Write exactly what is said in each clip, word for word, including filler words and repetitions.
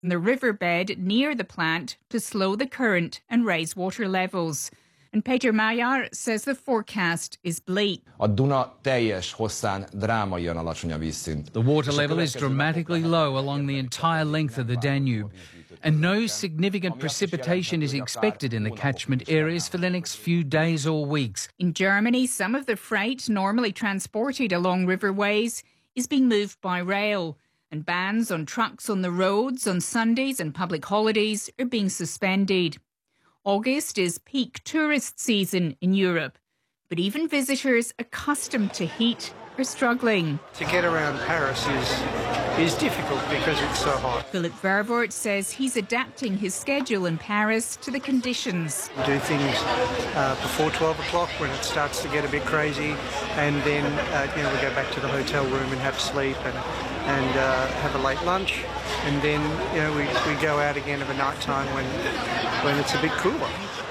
the riverbed near the plant to slow the current and raise water levels. And Peter Mayer says the forecast is bleak. A Duna teljes hosszán drámaian alacsony a vízszint. The water level is dramatically low along the entire length of the Danube, and no significant precipitation is expected in the catchment areas for the next few days or weeks. In Germany, some of the freight normally transported along riverways is being moved by rail, and bans on trucks on the roads on Sundays and public holidays are being suspended. August is peak tourist season in Europe, but even visitors accustomed to heat are struggling. To get around Paris is is difficult because it's so hot. Philip Vervoort says he's adapting his schedule in Paris to the conditions. We do things uh, before twelve o'clock when it starts to get a bit crazy, and then uh, you know we go back to the hotel room and have sleep and and uh, have a late lunch, and then you know we, we go out again of a night time when when it's a bit cooler.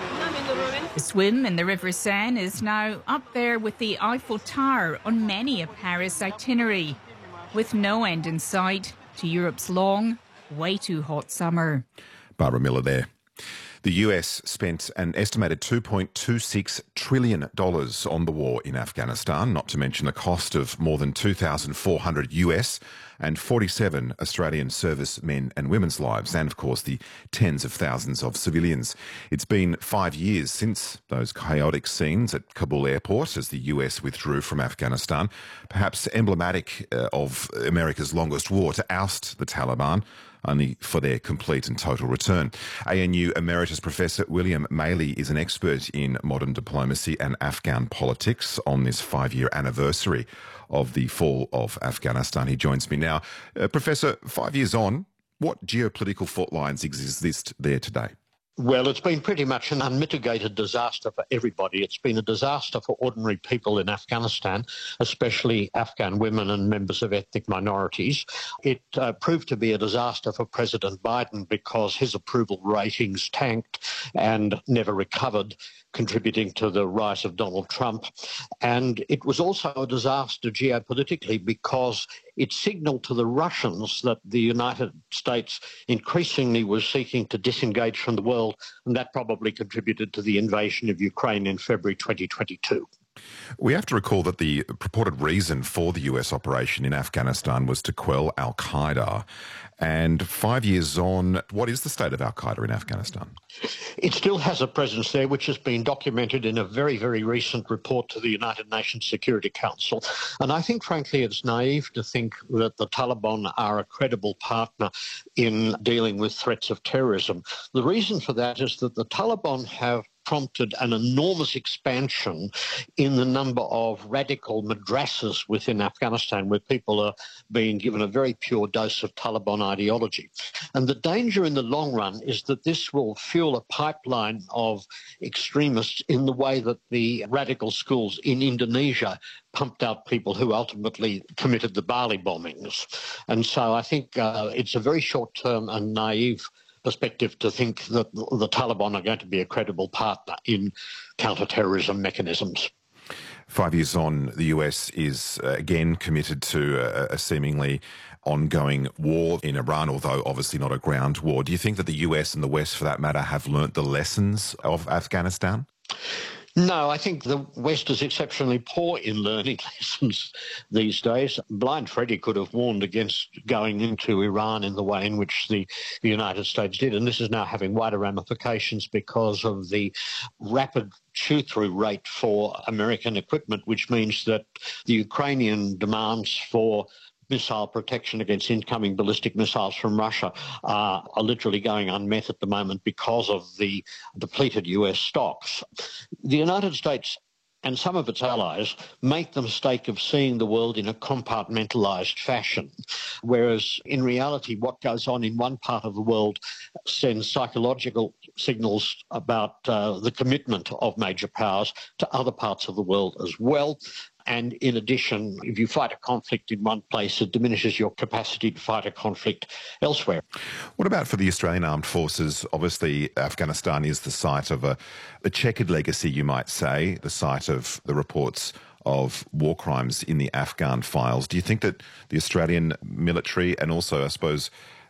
The swim in the River Seine is now up there with the Eiffel Tower on many a Paris itinerary, with no end in sight to Europe's long, way too hot summer. Barbara Miller there. The U S spent an estimated two point two six trillion dollars on the war in Afghanistan, not to mention the cost of more than two thousand four hundred U S and forty-seven Australian servicemen and women's lives, and of course the tens of thousands of civilians. It's been five years since those chaotic scenes at Kabul airport as the U S withdrew from Afghanistan, perhaps emblematic uh, of America's longest war to oust the Taliban, only for their complete and total return. A N U Emeritus Professor William Maley is an expert in modern diplomacy and Afghan politics on this five-year anniversary of the fall of Afghanistan. He joins me now. Uh, Professor, five years on, what geopolitical fault lines exist there today? Well, it's been pretty much an unmitigated disaster for everybody. It's been a disaster for ordinary people in Afghanistan, especially Afghan women and members of ethnic minorities. It uh, proved to be a disaster for President Biden because his approval ratings tanked and never recovered, contributing to the rise of Donald Trump. And it was also a disaster geopolitically because it signalled to the Russians that the United States increasingly was seeking to disengage from the world, and that probably contributed to the invasion of Ukraine in February twenty twenty-two. We have to recall that the purported reason for the U S operation in Afghanistan was to quell al-Qaeda. And five years on, what is the state of al-Qaeda in Afghanistan? It still has a presence there, which has been documented in a very, very recent report to the United Nations Security Council. And I think, frankly, it's naive to think that the Taliban are a credible partner in dealing with threats of terrorism. The reason for that is that the Taliban have prompted an enormous expansion in the number of radical madrasas within Afghanistan, where people are being given a very pure dose of Taliban ideology. And the danger in the long run is that this will fuel a pipeline of extremists in the way that the radical schools in Indonesia pumped out people who ultimately committed the Bali bombings. And so I think uh, it's a very short-term and naive perspective to think that the Taliban are going to be a credible partner in counter-terrorism mechanisms. Five years on, the U S is uh, again committed to a, a seemingly ongoing war in Iran, although obviously not a ground war. Do you think that the U S and the West, for that matter, have learnt the lessons of Afghanistan? No, I think the West is exceptionally poor in learning lessons these days. Blind Freddy could have warned against going into Iran in the way in which the, the United States did, and this is now having wider ramifications because of the rapid chew-through rate for American equipment, which means that the Ukrainian demands for missile protection against incoming ballistic missiles from Russia uh, are literally going unmet at the moment because of the depleted U S stocks. The United States and some of its allies make the mistake of seeing the world in a compartmentalised fashion, whereas in reality what goes on in one part of the world sends psychological signals about uh, the commitment of major powers to other parts of the world as well. And in addition, if you fight a conflict in one place, it diminishes your capacity to fight a conflict elsewhere. What about for the Australian Armed Forces? Obviously, Afghanistan is the site of a, a checkered legacy, you might say, the site of the reports of war crimes in the Afghan files. Do you think that the Australian military and also, I suppose,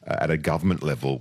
uh, at a government level